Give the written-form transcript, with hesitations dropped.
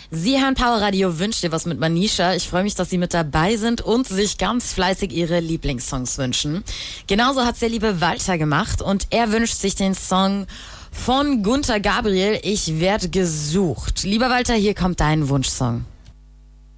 Sie hören Power Radio Wünsch dir was mit Manisha. Ich freue mich, dass Sie mit dabei sind und sich ganz fleißig Ihre Lieblingssongs wünschen. Genauso hat's der liebe Walter gemacht und er wünscht sich den Song von Gunter Gabriel, Ich werd gesucht. Lieber Walter, hier kommt dein Wunschsong.